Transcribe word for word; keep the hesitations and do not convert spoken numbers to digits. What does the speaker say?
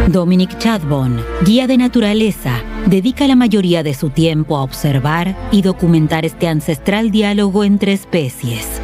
Dominic Chadbourne, guía de naturaleza, dedica la mayoría de su tiempo a observar y documentar este ancestral diálogo entre especies.